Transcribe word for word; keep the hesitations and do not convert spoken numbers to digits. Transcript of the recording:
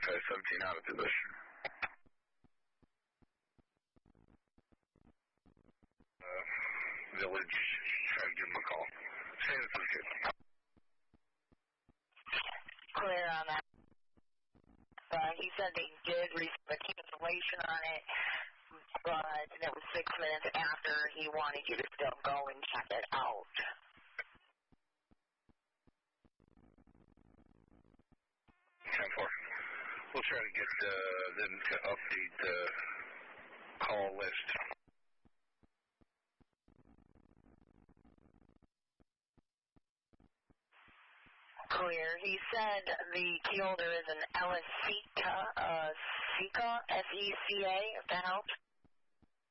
five seventeen out of position. Uh, village, try to give him a call. Say this is good. Clear on that. Uh, he said they did receive a cancellation on it, but that was six minutes after he wanted you to still go and check it out. ten four. We'll try to get uh, them to update the call list. Clear. He said the key holder is an L S Seca, uh, Seca, S E C A, if that helps.